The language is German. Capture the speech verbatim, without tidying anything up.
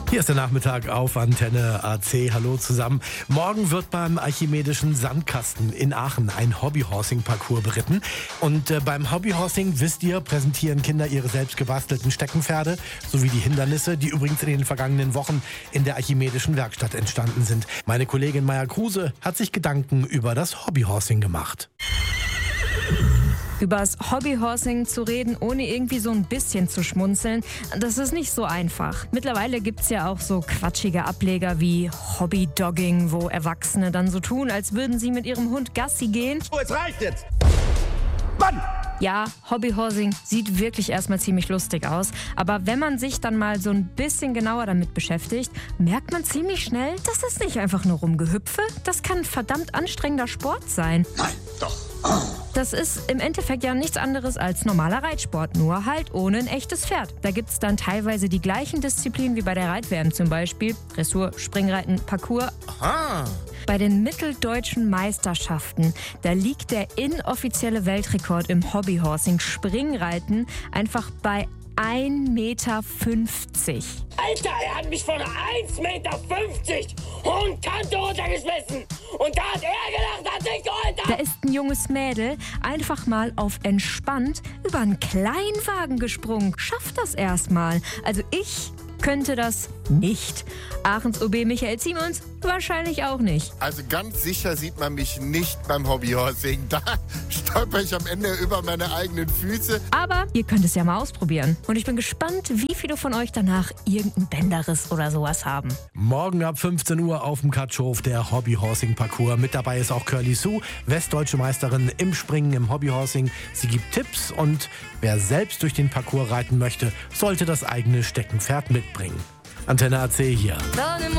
Hier ist der Nachmittag auf Antenne A C. Hallo zusammen. Morgen wird beim Archimedischen Sandkasten in Aachen ein Hobbyhorsing-Parcours beritten. Und äh, beim Hobbyhorsing, wisst ihr, präsentieren Kinder ihre selbst gebastelten Steckenpferde sowie die Hindernisse, die übrigens in den vergangenen Wochen in der Archimedischen Werkstatt entstanden sind. Meine Kollegin Maja Kruse hat sich Gedanken über das Hobbyhorsing gemacht. Übers Hobbyhorsing zu reden, ohne irgendwie so ein bisschen zu schmunzeln, das ist nicht so einfach. Mittlerweile gibt's ja auch so quatschige Ableger wie Hobbydogging, wo Erwachsene dann so tun, als würden sie mit ihrem Hund Gassi gehen. Oh, es reicht jetzt! Mann! Ja, Hobbyhorsing sieht wirklich erstmal ziemlich lustig aus, aber wenn man sich dann mal so ein bisschen genauer damit beschäftigt, merkt man ziemlich schnell, das ist nicht einfach nur Rumgehüpfe, das kann ein verdammt anstrengender Sport sein. Nein, doch. Das ist im Endeffekt ja nichts anderes als normaler Reitsport, nur halt ohne ein echtes Pferd. Da gibt's dann teilweise die gleichen Disziplinen wie bei der Reitwehr zum Beispiel. Dressur, Springreiten, Parcours. Aha. Bei den mitteldeutschen Meisterschaften, da liegt der inoffizielle Weltrekord im Hobbyhorsing Springreiten einfach bei ein Meter fünfzig. Alter, er hat mich von eins Meter fünfzig Hundkante runtergeschmissen. Und da hat er gedacht, dass ich geholt habe. Da ist ein junges Mädel einfach mal auf entspannt über einen Kleinwagen gesprungen. Schafft das erstmal. Also ich könnte das nicht. Aachens O B Michael Ziemons wahrscheinlich auch nicht. Also ganz sicher sieht man mich nicht beim Hobbyhorsing. Da stolper ich am Ende über meine eigenen Füße. Aber ihr könnt es ja mal ausprobieren. Und ich bin gespannt, wie viele von euch danach irgendeinen Bänderriss oder sowas haben. Morgen ab fünfzehn Uhr auf dem Katschhof der Hobbyhorsing-Parcours. Mit dabei ist auch Curly Sue, westdeutsche Meisterin im Springen im Hobbyhorsing. Sie gibt Tipps und wer selbst durch den Parcours reiten möchte, sollte das eigene Steckenpferd mitbringen. Antenne A C hier.